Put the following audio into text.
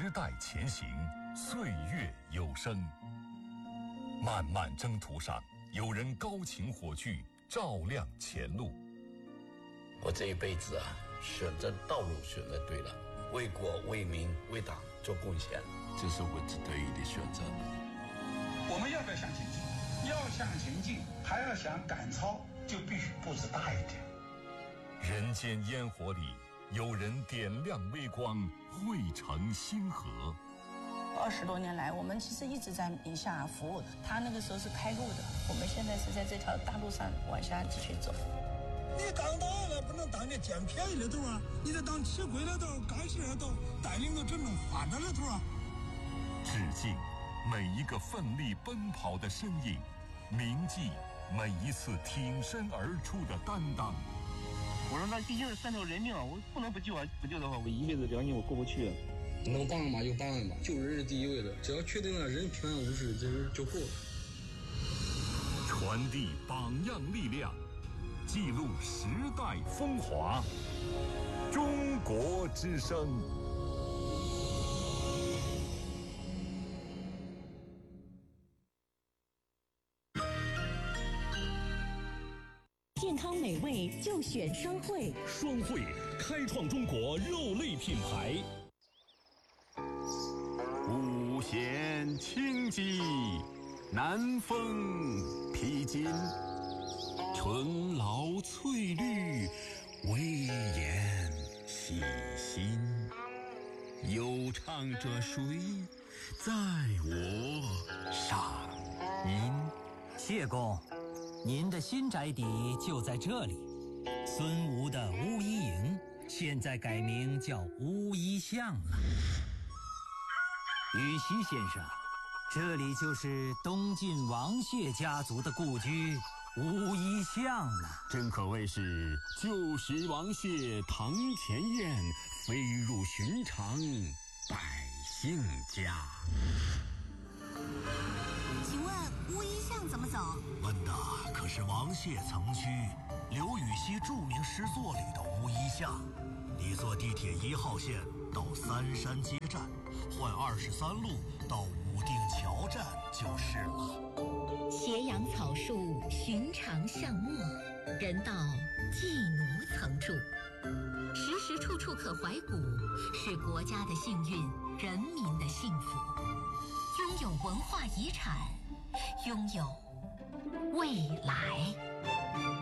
时代前行，岁月有声。漫漫征途上，有人高擎火炬，照亮前路。 我这一辈子啊，选择道路选择对了，为国为民为党做贡献，这是我得意的选择。 我们要不要向前进？要向前进，还要想赶超，就必须步子大一点。 人间烟火里，有人点亮微光，汇成星河。 20多年来，我们其实一直在宁夏服务。他那个时候是开路的，我们现在是在这条大路上往下继续走。 你当大了不能当那捡便宜的头啊，你得当吃亏的头、干事的头，带领着真正发展的头啊。 致敬每一个奋力奔跑的身影，铭记每一次挺身而出的担当。 我说那毕竟是3条人命啊，我不能不救啊！不救的话，我一辈子良心我过不去啊。 能办案吧就办案吧，救人是第一位的，只要确定了人平安无事，就够了。 传递榜样力量，记录时代风华。中国之声。 健康美味就选双汇， 双汇开创中国肉类品牌。 五弦清鸡，南风披荆，春老翠绿，微言细心。悠唱着谁在我上音？ 谢公，您的新宅邸就在这里。孙吴的巫医营现在改名叫巫医巷了。羽西先生，这里就是东晋王谢家族的故居巫医巷了。 真可谓是旧时王谢堂前燕，飞入寻常百姓家。 请问巫医巷怎么走？ 问的可是王谢曾居刘禹锡著名诗作里的巫医巷。你坐地铁1号线到三山街站，换23路到武定桥站就是了。 斜阳草树，寻常巷陌，人道妓奴曾住，时时处处可怀古，是国家的幸运，人民的幸福。拥有文化遗产，拥有未来。